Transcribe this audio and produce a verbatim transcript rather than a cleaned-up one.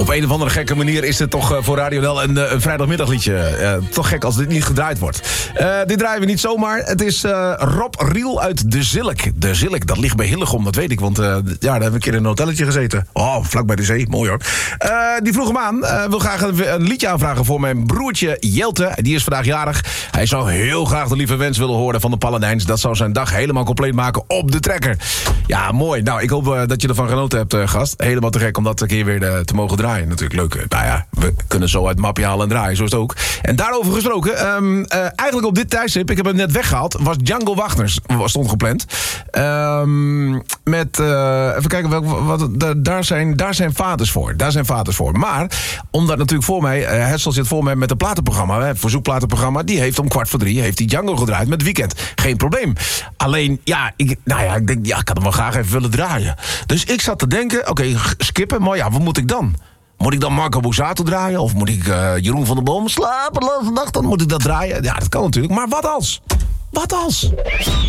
Op een of andere gekke manier is het toch uh, voor Radio Del een, uh, een vrijdagmiddagliedje. Uh, toch gek als dit niet gedraaid wordt. Uh, dit draaien we niet zomaar. Het is uh, Rob Riel uit De Zilk. De Zilk, dat ligt bij Hillegom, dat weet ik. Want uh, ja, daar hebben we een keer in een hotelletje gezeten. Oh, vlak bij de zee. Mooi hoor. Uh, die vroeg hem aan. Uh, wil graag een, een liedje aanvragen voor mijn broertje Jelte. Die is vandaag jarig. Hij zou heel graag de lieve wens willen horen van de Paladijns. Dat zou zijn dag helemaal compleet maken op de trekker. Ja, mooi. Nou, ik hoop uh, dat je ervan genoten hebt, uh, gast. Helemaal te gek om dat een keer weer uh, te mogen draaien. Natuurlijk leuk. Nou ja, we kunnen zo uit het mapje halen en draaien. Zo is het ook. En daarover gesproken. Um, uh, eigenlijk op dit tijdstip, ik heb hem net weggehaald, was Django Wagners stond gepland. Um, met, uh, even kijken, welk, wat, daar, zijn, daar zijn vaders voor. Daar zijn vaders voor. Maar, omdat natuurlijk voor mij, uh, Hessel zit voor mij met een platenprogramma, het verzoekplatenprogramma, die heeft om kwart voor drie, heeft die Django gedraaid met Weekend. Geen probleem. Alleen, ja, ik, nou ja, ik denk, ja, ik had hem wel graag even willen draaien. Dus ik zat te denken, oké, okay, skippen, maar ja, wat moet ik dan? Moet ik dan Marco Borsato draaien? Of moet ik uh, Jeroen van der Boom slapen? Laatste nacht, dan moet ik dat draaien? Ja, dat kan natuurlijk. Maar wat als? Wat als?